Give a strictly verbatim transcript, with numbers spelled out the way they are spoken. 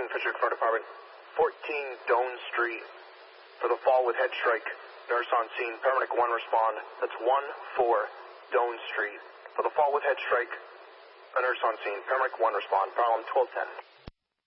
Fitchburg Fire Department. fourteen Doane Street for the fall with head strike. Nurse on scene. Paramedic one respond. That's one four Doane Street for the fall with head strike. A nurse on scene. Paramedic one respond. Problem twelve ten.